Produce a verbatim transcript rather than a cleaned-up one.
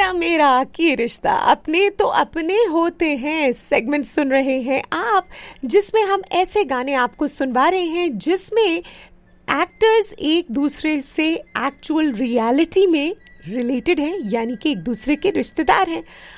तेरा मेरा की रिश्ता अपने तो अपने होते हैं सेगमेंट सुन रहे हैं आप, जिसमें हम ऐसे गाने आपको सुनवा रहे हैं जिसमें एक्टर्स एक दूसरे से एक्चुअल रियलिटी में रिलेटेड हैं, यानी कि एक दूसरे के रिश्तेदार हैं।